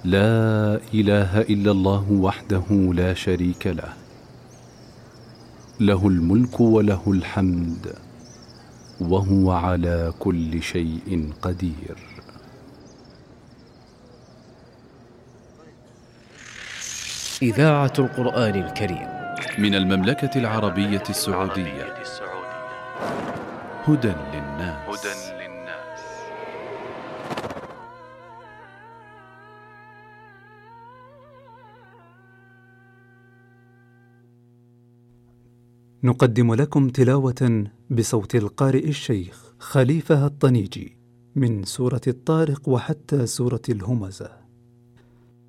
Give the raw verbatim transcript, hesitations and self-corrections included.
لا إله إلا الله وحده لا شريك له، له الملك وله الحمد وهو على كل شيء قدير. إذاعة القرآن الكريم من المملكة العربية السعودية. هدى للناس. نقدم لكم تلاوة بصوت القارئ الشيخ خليفة الطنيجي من سورة الطارق وحتى سورة الهمزة.